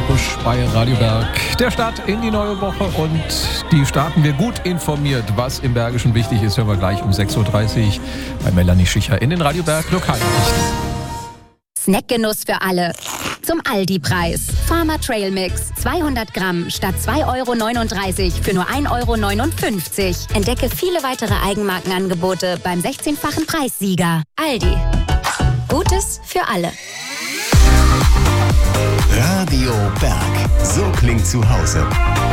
Busch bei Radio Berg. Der Start in die neue Woche und die starten wir gut informiert. Was im Bergischen wichtig ist, hören wir gleich um 6.30 Uhr bei Melanie Schicher in den Radio Berg Lokalnachrichten. Snackgenuss für alle. Zum Aldi-Preis. Farmer Trail Mix 200 Gramm statt 2,39 € für nur 1,59 €. Entdecke viele weitere Eigenmarkenangebote beim 16-fachen Preissieger. Aldi. Gutes für alle. Radio Berg. So klingt zu Hause.